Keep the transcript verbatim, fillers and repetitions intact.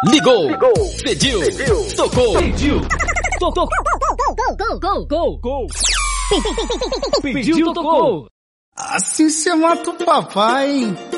Ligou, Ligou. Pediu, Pediu. Tocou, Pediu, tocou, gol, gol, gol, gol. Pediu, tocou. Assim cê mata o papai, hein?